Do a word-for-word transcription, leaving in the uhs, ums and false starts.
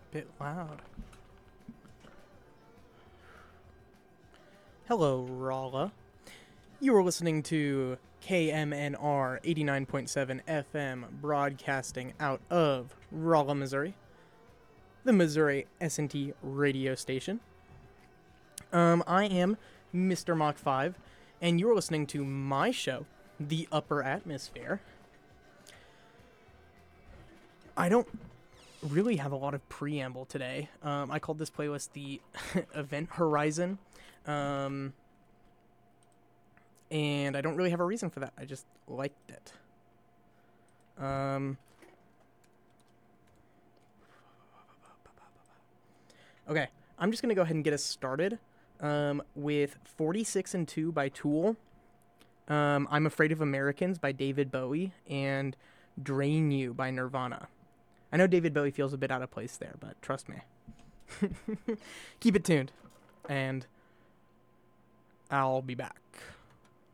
Bit loud. Hello, Rolla. You are listening to K M N R eighty-nine point seven F M, broadcasting out of Rolla, Missouri, the Missouri S and T radio station. Um, I am Mister Mach five, and you're listening to my show, The Upper Atmosphere. I don't really have a lot of preamble today. Um, I called this playlist the Event Horizon. Um, and I don't really have a reason for that. I just liked it. Um, okay, I'm just going to go ahead and get us started um, with forty-six and two by Tool. Um, I'm Afraid of Americans by David Bowie, and Drain You by Nirvana. I know David Bowie feels a bit out of place there, but trust me. Keep it tuned, and I'll be back.